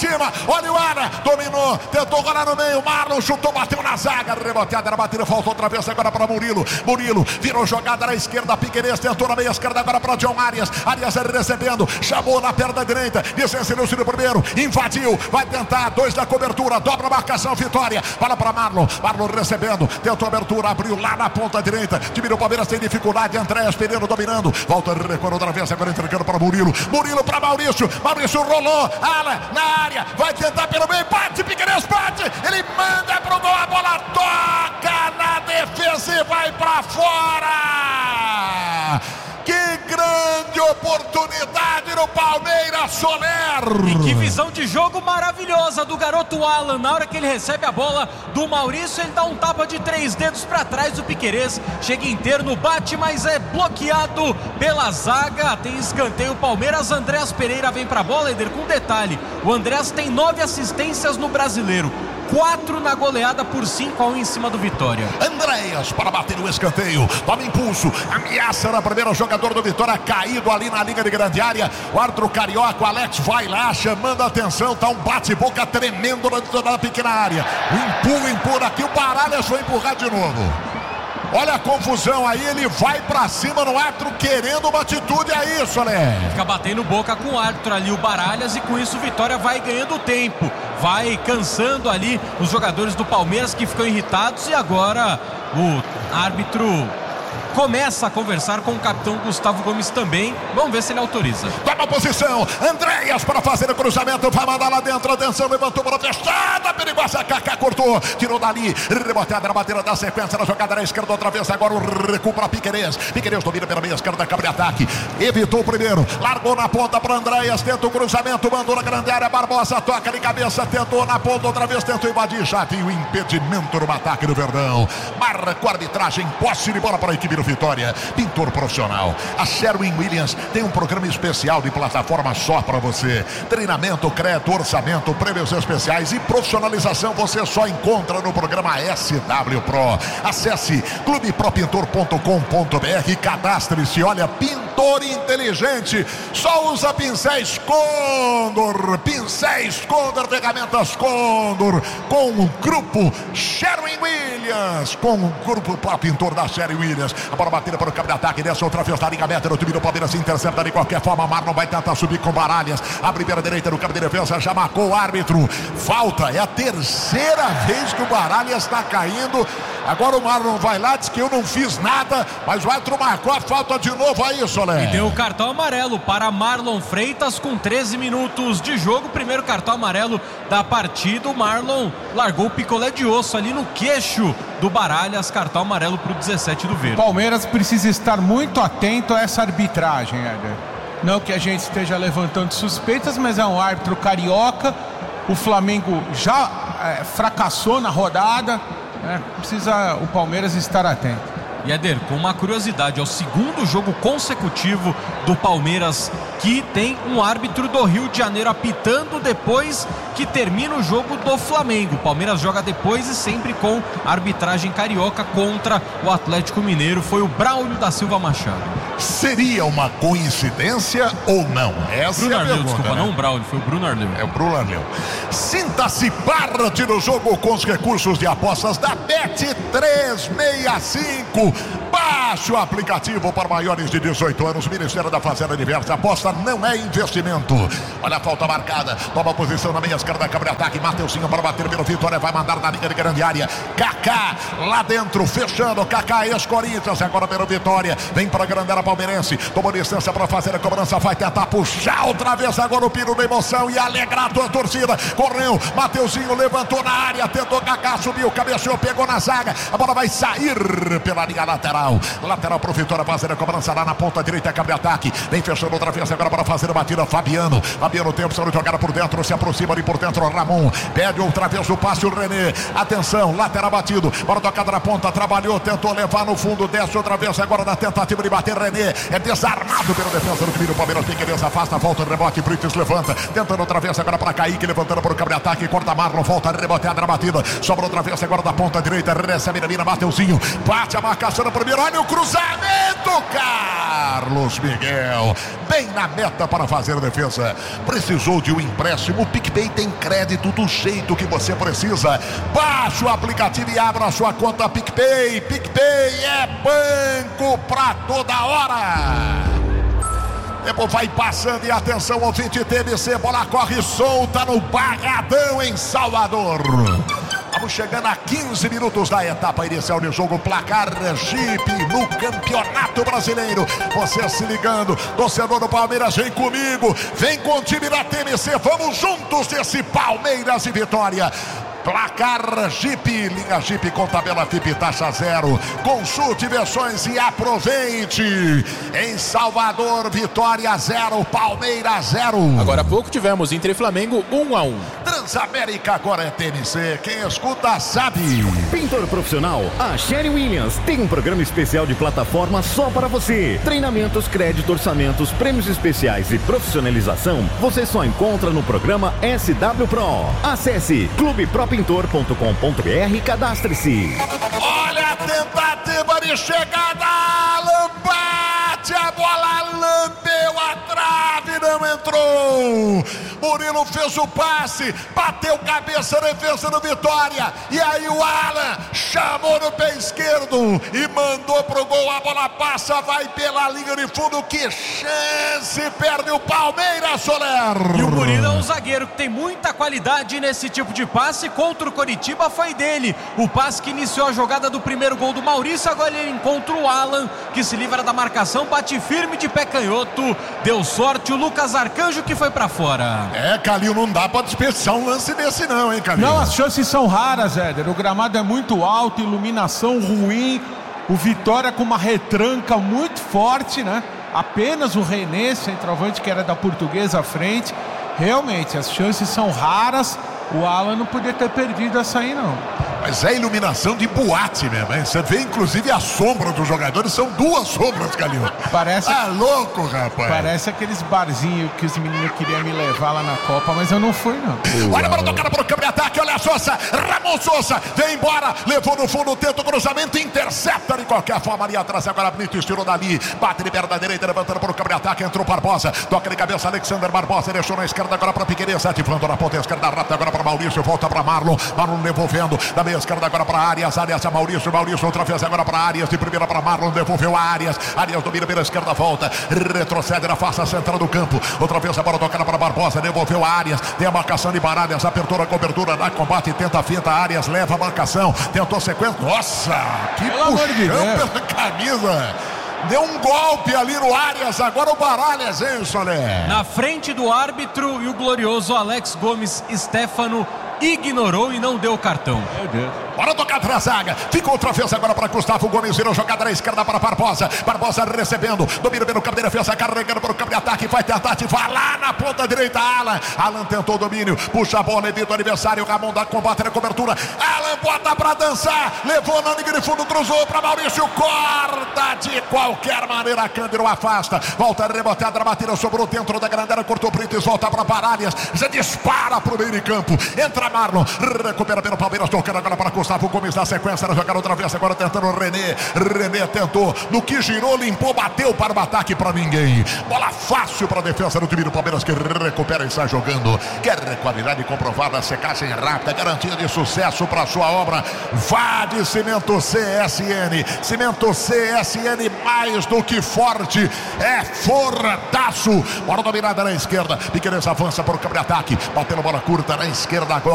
cima, olha o Ara, dominou, tentou rolar no meio, Marlon chutou, bateu na zaga, reboteada na batida, faltou outra vez agora para Murilo, virou jogada na esquerda, Piquerez tentou na meia esquerda agora para John Arias recebendo, chamou na perna direita, licenciou-se no primeiro, invadiu, vai tentar, 2 da cobertura, dobra a marcação, Vitória, bola para Marlon recebendo, tentou abertura, abriu lá na ponta direita, diminuiu o Palmeiras, tem dificuldade, Andréas Pereira dominando, volta, recuando outra vez, agora entregando para Murilo para Maurício rolou, ala, na área, vai tentar pelo meio, bate, Piquerez bate, ele manda pro gol, a bola toca na defesa e vai pra fora. Que grande oportunidade no Palmeiras, Soler! E que visão de jogo maravilhosa do garoto Alan. Na hora que ele recebe a bola do Maurício, ele dá um tapa de 3 dedos para trás do Piquerez. Chega inteiro no bate, mas é bloqueado pela zaga. Tem escanteio Palmeiras. Andréas Pereira vem para a bola, Eder, com detalhe. O Andréas tem 9 assistências no Brasileiro. 4 na goleada por 5-1 em cima do Vitória. Andréas para bater o escanteio, toma impulso, ameaça na primeira, jogador do Vitória caído ali na linha de grande área, o árbitro carioca, o Alex vai lá chamando a atenção, tá um bate-boca tremendo na pequena área, o empurra aqui, o Baralhas foi empurrar de novo. Olha a confusão aí, ele vai pra cima no árbitro querendo uma atitude, é isso, né? Fica batendo boca com o árbitro ali, o Baralhas, e com isso o Vitória vai ganhando tempo, vai cansando ali os jogadores do Palmeiras que ficam irritados, e agora o árbitro começa a conversar com o capitão Gustavo Gomes também. Vamos ver se ele autoriza. Toma posição, Andréas para fazer o cruzamento, vai mandar lá dentro, atenção, levantou, bola fechada, perigosa, Kaká cortou, tirou dali, reboteada na batida da sequência, na jogada na esquerda outra vez, agora o recuo para Piquerez domina pela meia esquerda, câmara de ataque, evitou o primeiro, largou na ponta para Andréas, tenta o cruzamento, mandou na grande área, Barbosa toca de cabeça, tentou na ponta outra vez, tentou invadir, já tem o impedimento no ataque do Verdão, marca a arbitragem, posse de bola para a equipe do Vitória, pintor profissional. A Sherwin-Williams tem um programa especial de plataforma só para você. Treinamento, crédito, orçamento, prêmios especiais e profissionalização você só encontra no programa SW Pro. Acesse clubepropintor.com.br e cadastre-se. Olha, pintor inteligente, só usa pincéis Condor, ferramentas Condor, com o grupo Sherwin-Williams, com o grupo Pro Pintor da Sherwin-Williams. A bola batida para o campo de ataque, desce outra vez na linha meta do time do Palmeiras, se intercepta de qualquer forma, Marlon vai tentar subir com Baralhas, abre pela direita no campo de defesa, já marcou o árbitro, falta, é a terceira vez que o Baralhas está caindo, agora o Marlon vai lá, diz que eu não fiz nada, mas o árbitro marcou a falta de novo aí, Soler. E deu o cartão amarelo para Marlon Freitas com 13 minutos de jogo, primeiro cartão amarelo da partida, o Marlon largou o picolé de osso ali no queixo do Baralhas, cartão amarelo para o 17 do Verde. O Palmeiras precisa estar muito atento a essa arbitragem, Éder. Não que a gente esteja levantando suspeitas, mas é um árbitro carioca. O Flamengo já fracassou na rodada. Precisa o Palmeiras estar atento. E Éder, com uma curiosidade, é o segundo jogo consecutivo do Palmeiras que tem um árbitro do Rio de Janeiro apitando depois que termina o jogo do Flamengo. O Palmeiras joga depois e sempre com arbitragem carioca contra o Atlético Mineiro. Foi o Braulio da Silva Machado. Seria uma coincidência ou não? Essa Bruno é a Arleu, pergunta, desculpa, né? não o Braulio, foi o Bruno Arleu. É o Bruno Arleu. Sinta-se parte no jogo com os recursos da Bet365. Baixe o aplicativo para maiores de 18 anos. Ministério da Fazenda Diversa. Aposta não é investimento. Olha a falta marcada. Toma posição na meia esquerda. Câmara de ataque. Mateuzinho para bater pelo Vitória. Vai mandar na linha de grande área. Kaká lá dentro. Fechando. Kaká ex-Corinthians. Agora pelo Vitória. Vem para a grande área palmeirense. Tomou distância para fazer a cobrança. Vai tentar puxar outra vez. Agora o pino da emoção. E alegrar a torcida. Correu. Mateuzinho levantou na área. Tentou Kaká. Subiu. Cabeceou. Pegou na zaga. A bola vai sair pela linha lateral. Lateral pro Vitória fazer a cobrança lá na ponta direita, cabe ataque, vem fechando outra vez agora para fazer a batida, Fabiano tem opção de jogar por dentro, se aproxima ali por dentro, Ramon, pede outra vez o passe, o René, atenção, lateral batido, bola tocada na ponta, trabalhou, tentou levar no fundo, desce outra vez agora na tentativa de bater, René, é desarmado pelo defesa do time do Palmeiras, Piquerez afasta, volta, rebote, Brites levanta, tentando outra vez agora para Kaique, levantando para o cabe ataque, corta Marlon, volta, reboteada na batida, sobra outra vez agora da ponta direita, recebe na mina, Mateuzinho, bate a marcação no primeiro, primeiro, olha o cruzamento, Carlos Miguel, bem na meta para fazer a defesa. Precisou de um empréstimo, o PicPay tem crédito do jeito que você precisa. Baixe o aplicativo e abra a sua conta PicPay. PicPay é banco pra toda hora. Tempo vai passando e atenção, ouvinte TBC, bola corre solta no Barradão em Salvador. Estamos chegando a 15 minutos da etapa inicial de jogo. Placar Jeep no Campeonato Brasileiro. Você se ligando, torcedor do Palmeiras, vem comigo. Vem com o time da TMC. Vamos juntos desse Palmeiras e Vitória. Placar Jeep, linha Jeep com tabela FIP taxa zero. Consulte versões e aproveite. Em Salvador, Vitória 0, Palmeiras 0. Agora há pouco tivemos Inter e Flamengo 1-1. Transamérica agora é TMC. Quem escuta sabe. Pintor profissional, a Sherry Williams tem um programa especial de plataforma só para você. Treinamentos, crédito, orçamentos, prêmios especiais e profissionalização você só encontra no programa SW Pro. Acesse clubepropintor.com.br e cadastre-se. Olha a tentativa de chegada. Alan bate, a bola lambeu a trave, não entrou. Murilo fez o passe, bateu cabeça, defesa do Vitória. E aí o Alan chamou no pé esquerdo e mandou pro gol. A bola passa, vai pela linha de fundo. Que chance, perde o Palmeiras, Soler. E o Murilo é um zagueiro que tem muita qualidade nesse tipo de passe. Contra o Coritiba foi dele. O passe que iniciou a jogada do primeiro gol do Maurício. Agora ele encontra o Alan, que se livra da marcação, bate firme de pé canhoto. Deu sorte o Lucas Arcanjo, que foi pra fora. É, Calil, não dá pra desperdiçar um lance desse não, hein, Calil? Não, as chances são raras, Éder. O gramado é muito alto, iluminação ruim. O Vitória com uma retranca muito forte, né? Apenas o René, centroavante, que era da Portuguesa, à frente. Realmente, as chances são raras. O Alan não podia ter perdido essa aí, não. Mas é iluminação de boate mesmo, hein? Você vê, inclusive, a sombra dos jogadores. São duas sombras, Calil. Parece... Tá louco, rapaz. Parece aqueles barzinhos que os meninos queriam me levar lá na Copa, mas eu não fui, não. Olha para tocar para o câmbio de ataque. Olha a Sousa. Ramon Sousa vem embora. Levou no fundo, tenta o cruzamento. Intercepta de qualquer forma ali atrás. Agora Brito estirou dali. Bate, libera da direita, levantando para o câmbio de ataque. Entrou Barbosa. Toca de cabeça, Alexander Barbosa. Deixou na esquerda agora para Piqueires. Ativando na ponta esquerda, rápida agora para Maurício. Volta para Marlon. Marlon devolvendo. Da meia esquerda agora para Arias. Arias a Maurício. Maurício outra vez agora para Arias. De primeira para Marlon. Devolveu a Arias. Arias domina pela esquerda, volta. Retrocede na face central do campo. Outra vez a bola tocada para Barbosa. Devolveu a Arias. Tem a marcação de Baralhas. Apertou a cobertura. Na combate. Tenta a finta. Arias leva a marcação. Tentou sequência. Nossa! Que puxão pela camisa. Deu um golpe ali no Arias. Agora o Baralhas, hein, Solé? Na frente do árbitro, e o glorioso Alex Gomes Stefano ignorou e não deu o cartão. Meu Deus. Bora tocar pra zaga. Fica outra vez agora para Gustavo Gomes. Virou jogada na esquerda para Barbosa. Barbosa recebendo. Domina pelo campo de defesa. Carregando para o campo de ataque. Vai tentar ativar lá na ponta direita. Alan. Alan tentou o domínio. Puxa a bola. Evita o adversário. Ramon dá combate na cobertura. Alan bota pra dançar. Levou na linha de fundo. Cruzou para Maurício. Corta de qualquer maneira. Cândido afasta. Volta rebotada. A batida sobrou dentro da grande área. Cortou Brites. Volta para Baralhas. Já dispara pro meio de campo. Entra Marlon. Recupera pelo Palmeiras. Tocando agora para Gustavo Gomes na sequência, na jogada outra vez, agora tentando o René. René tentou, no que girou, limpou, bateu para o ataque para ninguém. Bola fácil para a defesa do time do Palmeiras, que recupera e sai jogando. Quer qualidade comprovada, secagem rápida, garantia de sucesso para sua obra. Vá de Cimento CSN. Cimento CSN, mais do que forte, é fortaço. Bola dominada na esquerda. Piqueires avança para o campo de ataque, batendo bola curta na esquerda agora.